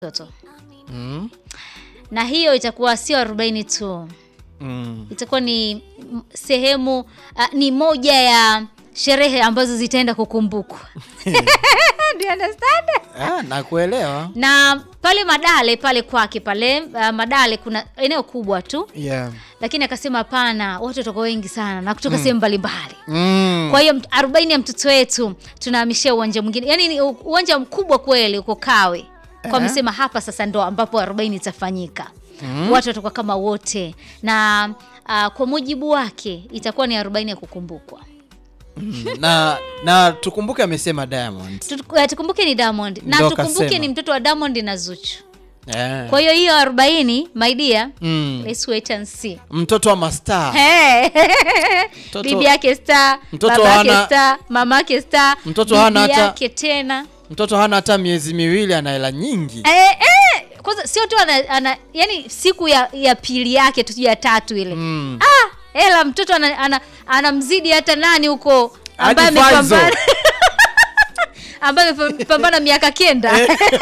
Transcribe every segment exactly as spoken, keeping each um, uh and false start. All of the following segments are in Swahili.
Toto. Mm. Na hiyo itakuwa sio arobaini tu. Mm. Itakuwa ni sehemu uh, ni moja ya sherehe ambazo zitaenda kukumbukwa. Do you understand? Ah, nakuelewa. Na pale Madale pale kwake pale uh, Madale kuna eneo kubwa tu. Yeah. Lakini akasema hapana, watu watakuwa wengi sana na kutoka mm. sehemu mbalimbali. Mm. Kwa hiyo arobaini ya mtoto wetu tunahamishia uwanja mwingine. Yaani ni uwanja mkubwa kweli uko Kawe. Kwa amesema hapa sasa ndo ambapo arobaini itafanyika. Mm. Watu watakuwa kama wote na uh, kwa mujibu wake itakuwa ni arobaini ya kukumbukwa. Mm. na na tukumbuke amesema Diamond. Tutuk, tukumbuke ni Diamond na Ndoka tukumbuke sema. ni mtoto wa Diamond na Zuchu. Yeah. Kwa hiyo hiyo arobaini my dear, mm. let's wait and see. Mtoto wa mastaa. Hey. Mtoto, bibi yake star, mtoto baba yake hana, star, mama yake star, mtoto hana bibi hata yake tena. Mtoto hana hata miezi miwili ana hela nyingi. Eh eh kwanza sio tu ana, ana yani siku ya ya pili yake tu ya tatu ile. Mm. Ah, hela mtoto ana, ana, anamzidi hata nani huko ambaye amepambana. Ambaye amepambana miaka kenda.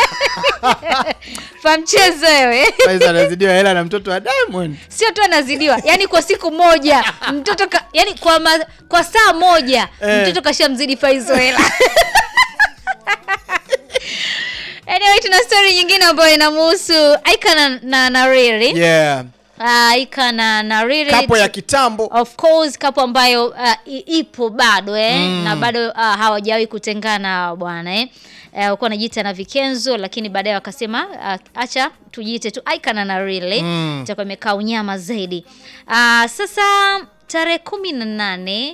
Famchezo wewe. Sasa anazidiwa hela na mtoto wa Diamond. Sio tu anazidiwa, yani kwa siku moja mtoto ka, yani kwa ma, kwa saa moja eh. Mtoto kashamzidi Faizo hela. Anyway, tuna story nyingine ambayo inamhusu Aika na, na Nariri. Yeah. Uh, Aika na Nariri. Kapo ya kitambo. Of course, kapo ambayo uh, ipo bado eh mm. na bado uh, hawajawahi kutengana bwana eh. Uh, uko anajiita na Vikenzo lakini baadaye wakasema uh, acha tujiite tu Aika na Nariri. Mm. Itakuwa imekaa unyama zaidi. Uh, sasa tarehe kumi na nane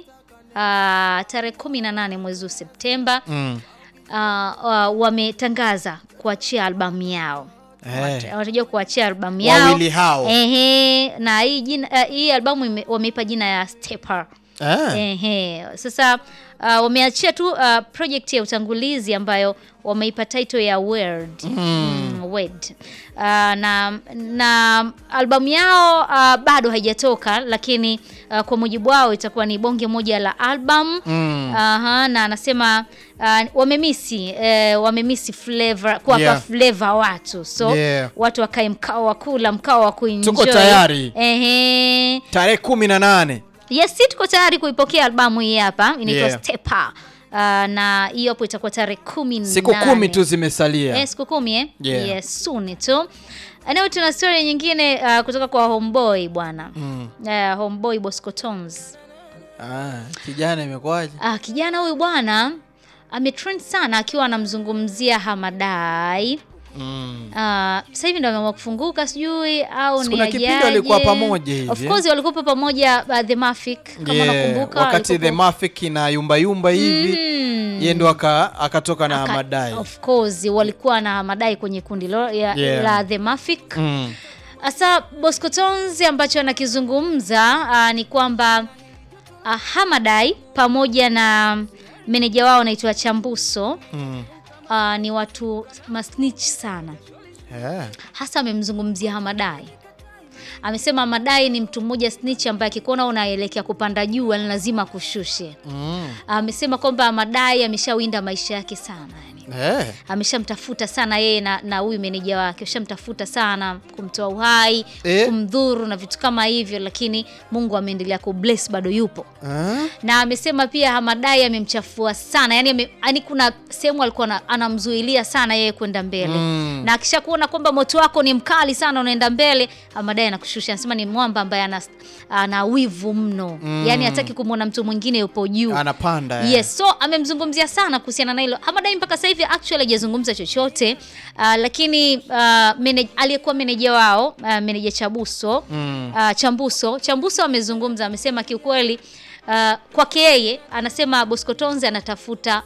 uh, tarehe kumi na nane mwezi wa Septemba mm. uh, uh, wametangaza kuachia albamu yao. Hey. Watajua kuachia albamu yao. Wawili hao. Ehe, na hii jina uh, hii albamu wameipa jina ya Stepper. Ah. Ehe. Sasa uh, wameachia tu uh, project ya utangulizi ambayo wameipa title ya Word. Mm. Mm, Word. Uh, na na albamu yao uh, bado haijatoka lakini uh, kwa mujibu wao itakuwa ni bonge moja la album. Mm. Aha, na anasema uh, wamemisi uh, wamemisi flavor kwa yeah. flavor watu. So yeah. watu wakae mkao wa kula, mkao wa kuenjoy. Tuko tayari. Ehe. Tarehe kumi na nane. Yes, tuko tayari kuipokea albamu hii hapa. Inaitwa yeah. Stepper. Uh, na hiyo hapo itakuwa tarehe kumi na nane. Siku kumi tu zimesalia. Eh, siku kumi eh? Yeah. Yes, soon tu. Anao tuna story nyingine uh, kutoka kwa Homeboy bwana. Mm. Uh, Homeboy Bosco Tones. Ah, kijana imekwaje? Ah, kijana huyu bwana ametrend sana akiwa anamzungumzia Hamadai. Mm. Uh, sasa hivi ndio wameamua kufunguka sijui au ni ajaje. Kuna kipindi walikuwa pamoja hivi. Of course walikuwa pamoja uh, The Mafic kama yeah. nakumbuka. Wakati alikuwa... The Mafic na yumba yumba hivi. Mm. Yeye ndo aka akatoka na Aka, Hamadai. Of course walikuwa na Hamadai kwenye kundi lo, ya, yeah. la The Mafic. Mm. Asa Bosco Tones ambacho anakizungumza uh, ni kwamba uh, Hamadai pamoja na meneja wao anaitwa Chambuso. Mm. Uh, ni watu masnitch sana. Yeah. Hasa amemzungumzia Hamadai. Amesema Hamadai ni mtu mmoja snitch ambaye akikuona unaelekea kupanda juu lazima kushushe. Mm. Amesema kwamba Hamadai ameshawinda maisha yake sana yani. Yeah. Ameshamtafuta sana yeye na na huyu meneja wake. Ameshamtafuta sana kumtoa uhai, yeah. kumdhuru na vitu kama hivyo lakini Mungu ameendelea kubless bado yupo. Uh. Na amesema pia Hamadai amemchafua sana. Yani yani kuna sehemu alikuwa anamzuilia sana yeye kwenda mbele. Mm. Na akishakuona kwamba moto wako ni mkali sana unaenda mbele, Hamadai anakushusha. Anasema ni mwamba ambaye ana ana wivu mno. Mm. Yani hataki kumuona mtu mwingine yupo juu. Anapanda. Yeah. Yes, so amemzungumzia sana kuhusiana na hilo. Hamadai mpaka sasa hivi actually hajazungumza chochote uh, lakini uh, manage, aliyekuwa meneja wao uh, meneja Chabuso mm. uh, Chambuso Chambuso amezungumza, amesema kiukweli uh, kwake yeye anasema Bosco Tones anatafuta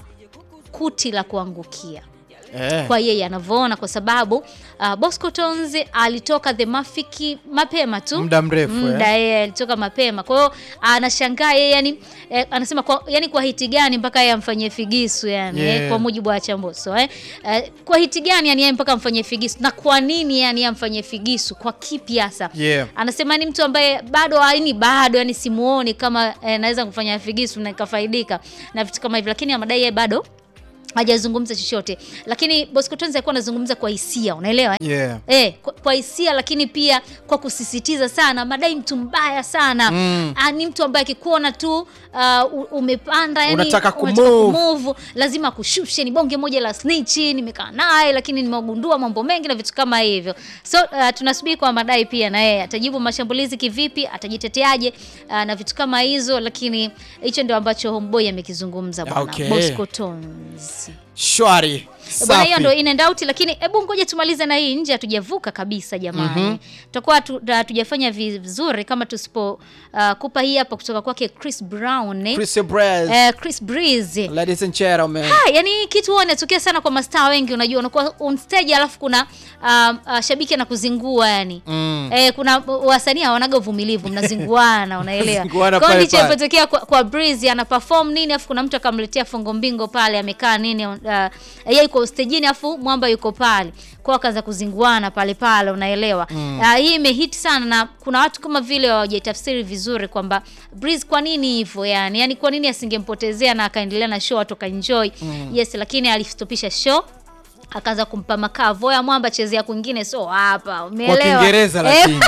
kuti la kuangukia. Eh. Kwa yeye anavyoona kwa sababu uh, Bosco Tones alitoka The Mafic mapema tu muda mrefu muda eh. yeye alitoka mapema. Kwa hiyo anashangaa yeye yani eh, anasema kwa yani kwa hiti gani mpaka yeye amfanyie figisu yani yeah. eh, kwa mujibu wa Chamboso eh. eh kwa hiti gani yani yeye mpaka amfanyie figisu na kwa nini yani yeye amfanyie figisu kwa kipi hasa? Yeah. Anasema ni mtu ambaye bado yani bado yani simuoni kama eh, naweza kufanya figisu na nikafaidika na vitu kama hivyo lakini Hamadai yeye bado hajazungumza chochote, lakini Bosco Tonzi alikuwa anazungumza kwa hisia, unaelewa eh? Yeah. Eh, kwa, kwa hisia, lakini pia kwa kusisitiza sana. Madai mtu mbaya sana. Mm. Ah, ni mtu ambaye akikuona tu uh, umepanda, yani unataka kumove, lazima kushushe, ni bonge moja la snitch, nimekaa naye lakini nimegundua mambo mengi na vitu kama hivyo. So uh, tunasubiri kwa Madai pia na yeye atajibu mashambulizi kivipi, atajiteteaje uh, na vitu kama hizo, lakini hicho ndio ambacho Homeboy amekizungumza bwana. Okay. Bosco Tonzi. Shwari. Bwana, hiyo ndio in and out, lakini hebu ngoja tumalize na hii nje, hatujavuka kabisa jamani. Mm-hmm. Tutakuwa hatujafanya vizuri kama tusipo uh, kupa hii hapa kutoka kwake Chris Brown, eh? Chris Breeze. Eh, Chris Breeze. Ladies and gentlemen. Ha, yani kitu huwa inatokea sana kwa mastaa wengi, unajua unakuwa on stage alafu kuna uh, uh, shabiki anakuzingua yani. Mm. Eh, kuna wasanii wanaga uvumilivu, mnazinguana, unaelewa. Kwa hiyo ilipotokea kwa, kwa Breeze ana perform nini alafu kuna mtu akamletea fongo mbingo pale amekaa nini, uh, yeye yuko stage afu mwamba yuko pale. Kwa akaanza kuzinguana pale pale, unaelewa. Mm. Uh, hii imehit sana na kuna watu kama vile hawajatafsiri vizuri kwamba Breeze kwa nini hivyo yani? Yani kwa nini asingempotezea na akaendelea na show watu kaenjoy? Mm. Yes, lakini alistopisha show. Akaanza kumpa makavo ya mwamba chezea kwingine, so hapa umeelewa. Kwa Kiingereza lakini.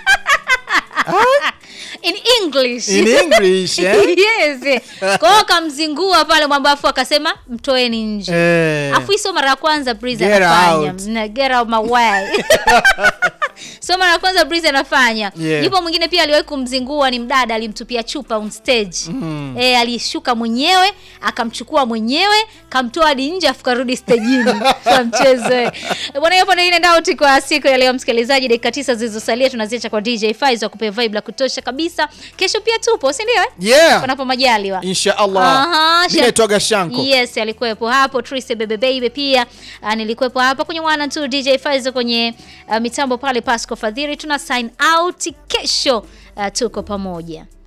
In English. In English, eh? Yes. Kwa kamzingua pale mwamba afu akasema mtoeni nje. Eh. Afu hizo mara ya kwanza Breeze anafanya. Get out my way. So mara ya kwanza Breeze anafanya. Yeah. Yupo mwingine pia aliwahi kumzingua, ni mdada alimtupia chupa on stage. Mm. Eh, alishuka mwenyewe, akamchukua mwenyewe, kamtoa hadi nje afu karudi stage-ini kwa mchezo. Bwana, hapo ndio inaenda out kwa siku ya leo msikilizaji. Dakika tisa zilizosalia tunaziacha kwa D J Faizo akupe vibe la kutosha kabisa. Kesho pia tupo, si ndio eh? Yeah. Panapo majaliwa. Inshallah. Aha, mimi toga Shanko. Yes, alikuwepo hapo. Trace Bebe Baby pia uh, nilikuwepo hapa kwenye one and two. D J Faizo kwenye uh, mitambo pale Pasco Fadhili. Tuna sign out kesho, uh, tuko pamoja.